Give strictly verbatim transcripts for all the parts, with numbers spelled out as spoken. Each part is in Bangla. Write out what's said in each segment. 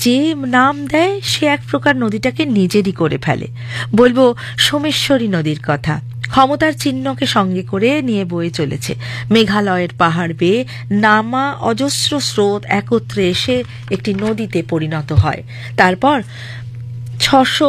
যে নাম দেয় সে এক প্রকার নদীটাকে নিজেরই করে ফেলে। বলবো সোমেশ্বরী নদীর কথা। ক্ষমতার চিহ্নকে সঙ্গে করে নিয়ে বয়ে চলেছে। মেঘালয়ের পাহাড় বেয়ে নামা অজস্র স্রোত একত্রে এসে একটি নদীতে পরিণত হয়। তারপর ছশো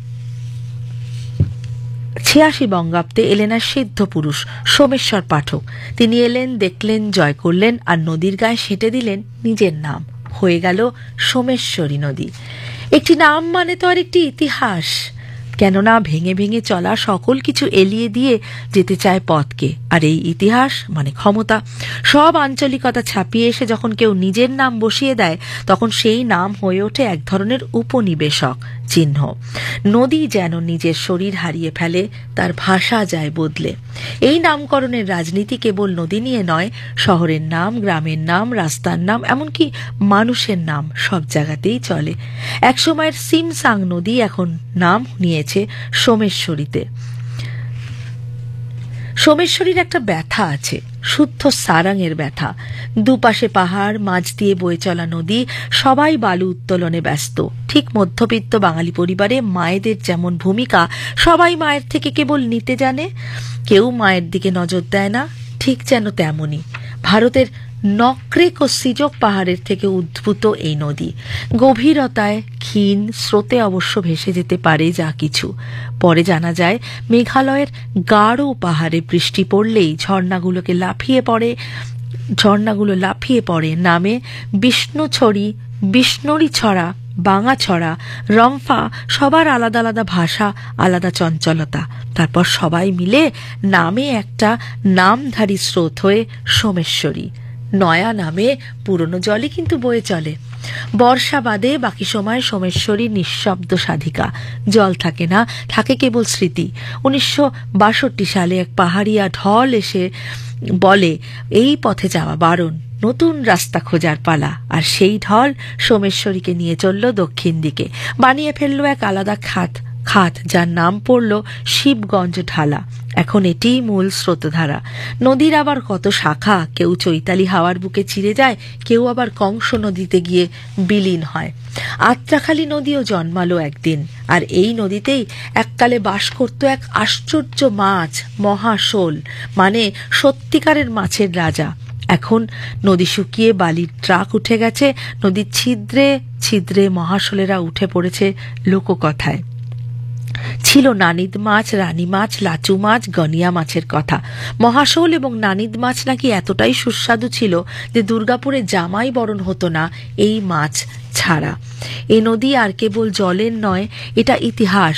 ছিয়াশি বঙ্গাব্দে এলেন আর সিদ্ধ পুরুষ সোমেশ্বর পাঠক। তিনি এলেন, দেখলেন, জয় করলেন, আর নদীর গায়ে সেঁটে দিলেন নিজের নাম। হয়ে গেল সোমেশ্বরী নদী। একটি নাম মানে তো আর একটি ইতিহাস, কেননা ভেঙে ভেঙে চলা সকল কিছু এলিয়ে দিয়ে যেতে চায় পথকে। আর এই ইতিহাস মানে ক্ষমতা। সব আঞ্চলিকতা ছাপিয়ে এসে যখন কেউ নিজের নাম বসিয়ে দেয়, তখন সেই নাম হয়ে ওঠে এক ধরনের উপনিবেশক চিহ্ন। নদী যেন নিজের শরীর হারিয়ে ফেলে, তার ভাষা যায় বদলে। এই নামকরণের রাজনীতি কেবল নদী নিয়ে নয়, শহরের নাম, গ্রামের নাম, রাস্তার নাম, এমনকি মানুষের নাম সব জায়গাতেই চলে। একসময়ের সিমসাং নদী এখন নাম নিয়েছে সোমেশ্বরীতে। সোমেশ্বরীর একটা ব্যথা আছে, শুদ্ধ সারাঙের ব্যথা। দুপাশে পাহাড়, মাঝ দিয়ে বয়ে চলা নদী, সবাই বালু উত্তোলনে ব্যস্ত। ঠিক মধ্যবিত্ত বাঙালি পরিবারে মায়েদের যেমন ভূমিকা, সবাই মায়ের থেকে কেবল নিতে জানে, কেউ মায়ের দিকে নজর দেয় না, ঠিক যেন তেমনই ভারতের নক্রেক ও সিজক পাহাড়ের থেকে উদ্ভূত এই নদী। গভীরতায় ক্ষীণ, স্রোতে অবশ্য ভেসে যেতে পারে যা কিছু। পরে জানা যায় মেঘালয়ের গাঢ় পাহাড়ে বৃষ্টি পড়লেই ঝর্ণাগুলোকে লাফিয়ে পড়ে ঝর্ণাগুলো লাফিয়ে পড়ে নামে বিষ্ণুছড়ি, বিষ্ণুরি ছড়া, বাঙা ছড়া, রম্ফা, সবার আলাদা আলাদা ভাষা, আলাদা চঞ্চলতা। তারপর সবাই মিলে নামে একটা নামধারী স্রোত হয়ে সোমেশ্বরী। নয়া নামে পুরনো জলই কিন্তু বয়ে চলে। বর্ষা বাদে বাকি সময় সোমেশ্বরী নিঃশব্দ সাধিকা। জল থাকে না, থাকে কেবল স্মৃতি। উনিশশো বাষট্টি সালে এক পাহাড়িয়া ঢল এসে বলে এই পথে যাওয়া বারণ, নতুন রাস্তা খোঁজার পালা। আর সেই ঢল সোমেশ্বরীকে নিয়ে চলল দক্ষিণ দিকে, বানিয়ে ফেলল এক আলাদা খাত খাত যার নাম পড়ল শিবগঞ্জ ঢালা। এখন এটিই মূল স্রোতধারা। নদীর আবার কত শাখা, কেউ চৈতালি হাওয়ার বুকে চিরে যায়, কেউ আবার কংস নদীতে গিয়ে বিলীন হয়। আত্রাখালী নদীও জন্মালো একদিন, আর এই নদীতেই এককালে বাস করত এক আশ্চর্য মাছ, মহাশোল, মানে সত্যিকারের মাছের রাজা। এখন নদী শুকিয়ে বালির ট্রাক উঠে গেছে, নদীর ছিদ্রে ছিদ্রে মহাশোলেরা উঠে পড়েছে লোককথায়। ছিল নানিদ মাছ, রানী মাছ, লাচু মাছ, গনিয়া মাছের কথা। মহাশোল এবং নানিদ মাছ নাকি এতটাই সুস্বাদু ছিল যে দুর্গাপুরে জামাই বরণ হতো না এই মাছ ছাড়া। এ নদী আর কেবল জলের নয়, এটা ইতিহাস,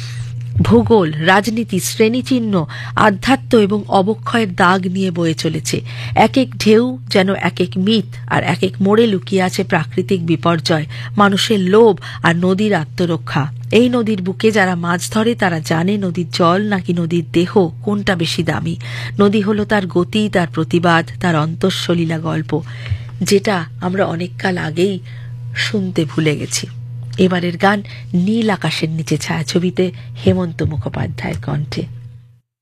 ভূগোল, রাজনীতি, শ্রেণীচিহ্ন, আধ্যাত্ম এবং অবক্ষয়ের দাগ নিয়ে বয়ে চলেছে। এক এক ঢেউ যেন এক এক মিথ, আর এক এক মোড়ে লুকিয়ে আছে প্রাকৃতিক বিপর্যয়, মানুষের লোভ আর নদীর আত্মরক্ষা। এই নদীর বুকে যারা মাছ ধরে তারা জানে নদীর জল নাকি নদীর দেহ কোনটা বেশি দামি। নদী হলো তার গতি, তার প্রতিবাদ, তার অন্তঃসলীলা গল্প, যেটা আমরা অনেককাল আগেই শুনতে ভুলে গেছি। এবারের গান নীল আকাশের নিচে ছায়াছবিতে হেমন্ত মুখোপাধ্যায়ের কণ্ঠে।